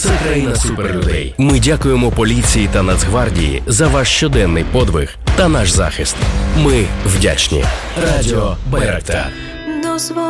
Це країна суперлюдей. Ми дякуємо поліції та Нацгвардії за ваш щоденний подвиг та наш захист. Ми вдячні. Радіо Байрактар.